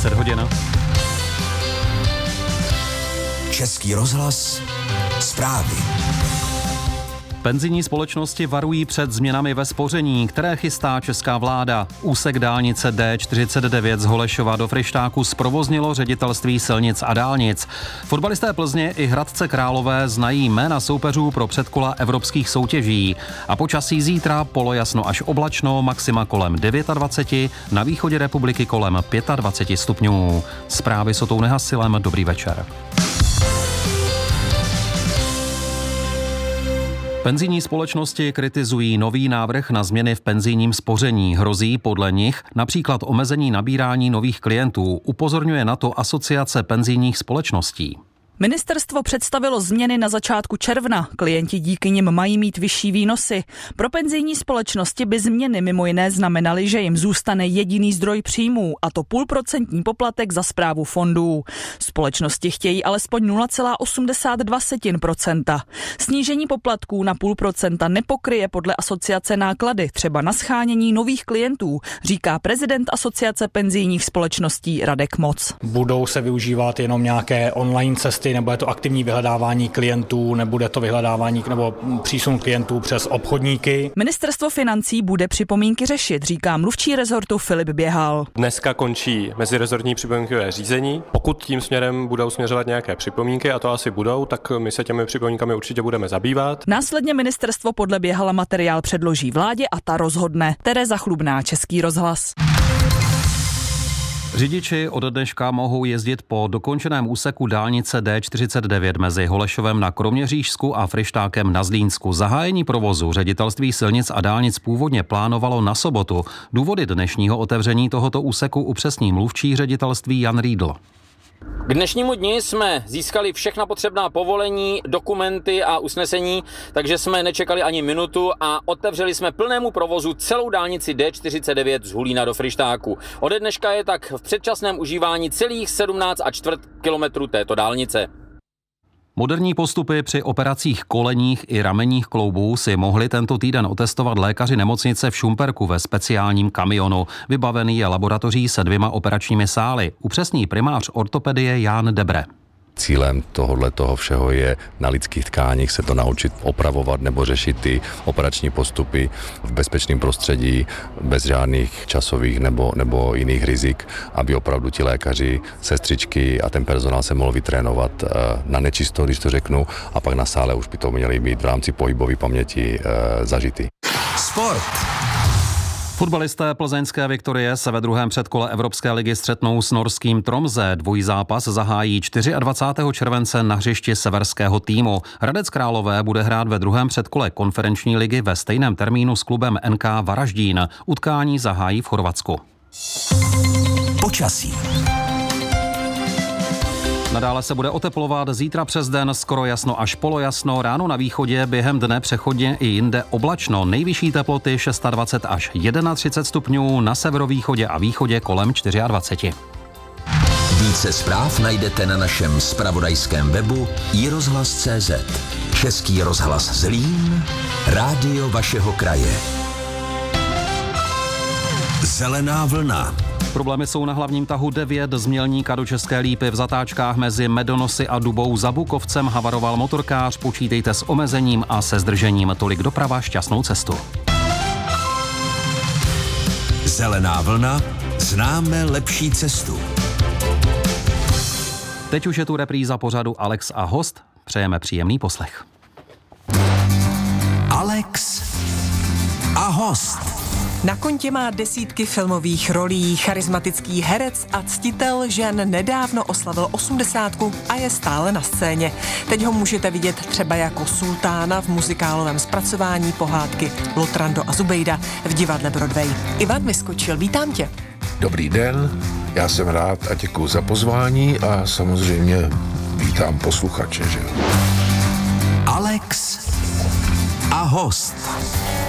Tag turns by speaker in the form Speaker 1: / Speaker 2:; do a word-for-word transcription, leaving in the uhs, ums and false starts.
Speaker 1: dvacet hodin.
Speaker 2: Český rozhlas, zprávy.
Speaker 1: Penzijní společnosti varují před změnami ve spoření, které chystá česká vláda. Úsek dálnice D čtyřicet devět z Holešova do Fryštáku zprovoznilo ředitelství silnic a dálnic. Fotbalisté Plzně i Hradce Králové znají jména soupeřů pro předkola evropských soutěží. A počasí zítra polojasno až oblačno, maxima kolem dvacet devět, na východě republiky kolem dvacet pět stupňů. Zprávy s Otou Nehasilem, dobrý večer. Penzijní společnosti kritizují nový návrh na změny v penzijním spoření. Hrozí podle nich například omezení nabírání nových klientů. Upozorňuje na to Asociace penzijních společností.
Speaker 3: Ministerstvo představilo změny na začátku června. Klienti díky nim mají mít vyšší výnosy. Pro penzijní společnosti by změny mimo jiné znamenaly, že jim zůstane jediný zdroj příjmů, a to půlprocentní poplatek za správu fondů. Společnosti chtějí alespoň nula celá osmdesát dva procenta. Snížení poplatků na půl procenta nepokryje podle asociace náklady, třeba na shánění nových klientů, říká prezident Asociace penzijních společností Radek Moc.
Speaker 4: Budou se využívat jenom nějaké online cesty, nebo je to aktivní vyhledávání klientů, nebude to vyhledávání nebo přísun klientů přes obchodníky.
Speaker 3: Ministerstvo financí bude připomínky řešit, říká mluvčí rezortu Filip Běhal.
Speaker 5: Dneska končí mezirezortní připomínkové řízení. Pokud tím směrem budou směřovat nějaké připomínky, a to asi budou, tak my se těmi připomínkami určitě budeme zabývat.
Speaker 3: Následně ministerstvo podle Běhala materiál předloží vládě a ta rozhodne. Tereza Chlubná, Český rozhlas.
Speaker 1: Řidiči od dneška mohou jezdit po dokončeném úseku dálnice D čtyřicet devět mezi Holešovem na Kroměřížsku a Fryštákem na Zlínsku. Zahájení provozu ředitelství silnic a dálnic původně plánovalo na sobotu. Důvody dnešního otevření tohoto úseku upřesní mluvčí ředitelství Jan Riedl.
Speaker 6: K dnešnímu dni jsme získali všechna potřebná povolení, dokumenty a usnesení, takže jsme nečekali ani minutu a otevřeli jsme plnému provozu celou dálnici D čtyřicet devět z Hulína do Fryštáku. Ode dneška je tak v předčasném užívání celých sedmnáct a čtvrt kilometru této dálnice.
Speaker 1: Moderní postupy při operacích kolenních i ramenních kloubů si mohli tento týden otestovat lékaři nemocnice v Šumperku ve speciálním kamionu. Vybavený je laboratoří se dvěma operačními sály. Upřesní primář ortopedie Jan Debre.
Speaker 7: Cílem tohohle toho všeho je na lidských tkáních se to naučit opravovat nebo řešit ty operační postupy v bezpečném prostředí, bez žádných časových nebo, nebo jiných rizik, aby opravdu ti lékaři, sestřičky a ten personál se mohl vytrénovat na nečisto, když to řeknu, a pak na sále už by to měli být v rámci pohybové paměti zažity.
Speaker 2: Sport.
Speaker 1: Fotbalisté plzeňské Viktorie se ve druhém předkole Evropské ligy střetnou s norským Tromsø. Dvojzápas zahájí dvacátého čtvrtého července na hřišti severského týmu. Hradec Králové bude hrát ve druhém předkole konferenční ligy ve stejném termínu s klubem N K Varaždín. Utkání zahájí v Chorvatsku.
Speaker 2: Počasí.
Speaker 1: Nadále se bude oteplovat, zítra přes den skoro jasno až polojasno, ráno na východě, během dne přechodně i jinde oblačno, nejvyšší teploty dvacet šest až třicet jedna stupňů, na severovýchodě a východě kolem dvacet čtyři.
Speaker 2: Více zpráv najdete na našem zpravodajském webu i rozhlas tečka cé zet. Český rozhlas Zlín, rádio vašeho kraje. Zelená vlna.
Speaker 1: Problémy jsou na hlavním tahu devět z Mělníka do České Lípy. V zatáčkách mezi Medonosy a Dubou za Bukovcem havaroval motorkář. Počítejte s omezením a se zdržením. Tolik doprava, šťastnou cestu.
Speaker 2: Zelená vlna, známe lepší cestu.
Speaker 1: Teď už je tu repríza pořadu Alex a host. Přejeme příjemný poslech.
Speaker 2: Alex a host.
Speaker 8: Na kontě má desítky filmových rolí, charismatický herec a ctitel žen nedávno oslavil osmdesátku a je stále na scéně. Teď ho můžete vidět třeba jako sultána v muzikálovém zpracování pohádky Lotrando a Zubejda v divadle Broadway. Ivan Vyskočil, vítám tě.
Speaker 9: Dobrý den, já jsem rád a děkuji za pozvání a samozřejmě vítám posluchače. Že?
Speaker 2: Alex a host.